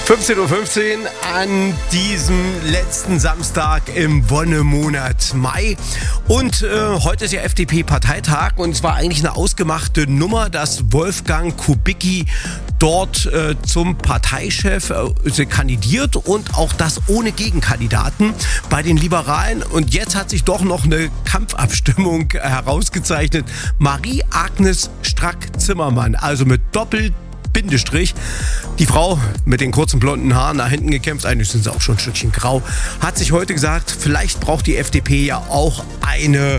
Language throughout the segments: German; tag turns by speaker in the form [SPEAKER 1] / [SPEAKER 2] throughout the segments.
[SPEAKER 1] 15:15 Uhr an diesem letzten Samstag im Wonnemonat Mai. Und heute ist ja FDP-Parteitag und es war eigentlich eine ausgemachte Nummer, dass Wolfgang Kubicki dort zum Parteichef kandidiert und auch das ohne Gegenkandidaten bei den Liberalen. Und jetzt hat sich doch noch eine Kampfabstimmung herausgezeichnet. Marie-Agnes Strack-Zimmermann, also mit Bindestrich. Die Frau mit den kurzen blonden Haaren nach hinten gekämpft, eigentlich sind sie auch schon ein Stückchen grau, hat sich heute gesagt, vielleicht braucht die FDP ja auch eine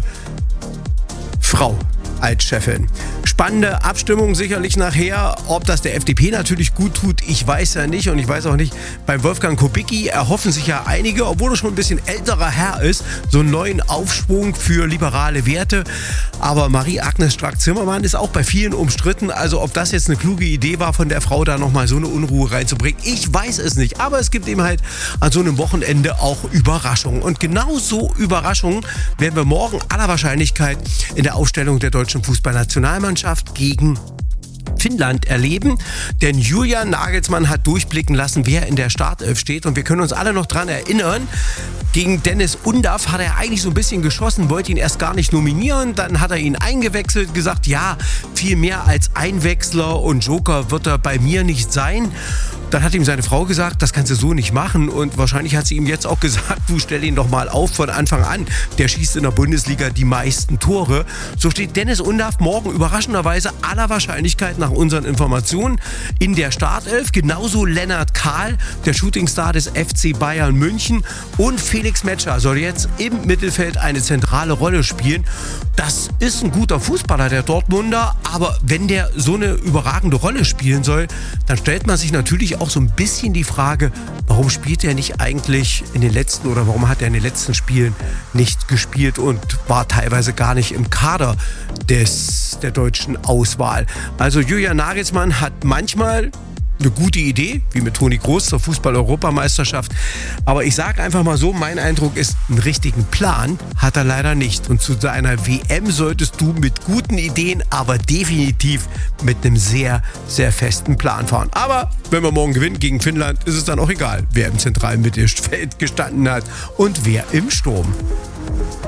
[SPEAKER 1] Frau als Chefin. Spannende Abstimmung sicherlich nachher. Ob das der FDP natürlich gut tut, ich weiß ja nicht. Und ich weiß auch nicht, bei Wolfgang Kubicki erhoffen sich ja einige, obwohl er schon ein bisschen älterer Herr ist, so einen neuen Aufschwung für liberale Werte. Aber Marie-Agnes Strack-Zimmermann ist auch bei vielen umstritten. Also ob das jetzt eine kluge Idee war, von der Frau da nochmal so eine Unruhe reinzubringen, ich weiß es nicht. Aber es gibt eben halt an so einem Wochenende auch Überraschungen. Und genau so Überraschungen werden wir morgen aller Wahrscheinlichkeit in der Aufstellung der deutschen Fußballnationalmannschaft gegen Finnland erleben, denn Julian Nagelsmann hat durchblicken lassen, wer in der Startelf steht und wir können uns alle noch dran erinnern, gegen Dennis Undaff hat er eigentlich so ein bisschen geschossen, wollte ihn erst gar nicht nominieren, dann hat er ihn eingewechselt, gesagt, ja, viel mehr als Einwechsler und Joker wird er bei mir nicht sein. Dann hat ihm seine Frau gesagt, das kannst du so nicht machen und wahrscheinlich hat sie ihm jetzt auch gesagt, du stell ihn doch mal auf von Anfang an, der schießt in der Bundesliga die meisten Tore. So steht Dennis Undaff morgen überraschenderweise aller Wahrscheinlichkeit nach unseren Informationen in der Startelf, genauso Lennart Kahl, der Shootingstar des FC Bayern München und Felix Metscher soll jetzt im Mittelfeld eine zentrale Rolle spielen. Das ist ein guter Fußballer, der Dortmunder, aber wenn der so eine überragende Rolle spielen soll, dann stellt man sich natürlich auch so ein bisschen die Frage, warum spielt er nicht eigentlich in den letzten oder warum hat er in den letzten Spielen nicht gespielt und war teilweise gar nicht im Kader der deutschen Auswahl. Also Julian Nagelsmann hat manchmal eine gute Idee, wie mit Toni Kroos zur Fußball-Europameisterschaft. Aber ich sage einfach mal so, mein Eindruck ist, einen richtigen Plan hat er leider nicht. Und zu einer WM solltest du mit guten Ideen, aber definitiv mit einem sehr, sehr festen Plan fahren. Aber wenn wir morgen gewinnen gegen Finnland, ist es dann auch egal, wer im zentralen Mittelfeld gestanden hat und wer im Sturm.